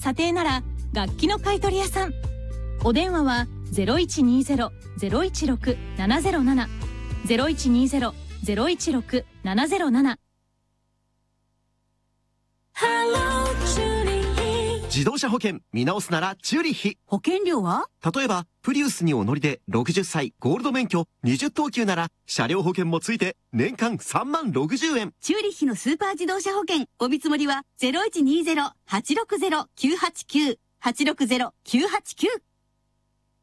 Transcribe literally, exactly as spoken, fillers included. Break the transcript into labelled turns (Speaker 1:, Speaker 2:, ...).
Speaker 1: 査定なら楽器の買取屋さん。お電話は ゼロいちにゼロ ゼロいちろく ななゼロなな ゼロいちにゼロ ゼロいちろく ななゼロなな。
Speaker 2: 自動車保険見直すならチューリッヒ。
Speaker 3: 保険料は？
Speaker 2: 例えばプリウスにお乗りでろくじゅっさいゴールド免許にじゅっ等級なら車両保険もついて年間さんまんろくじゅうえん。
Speaker 3: チューリッヒのスーパー自動車保険お見積もりは ゼロいちにゼロ はちろくゼロ きゅうはちきゅう はちろくゼロ きゅうはちきゅう。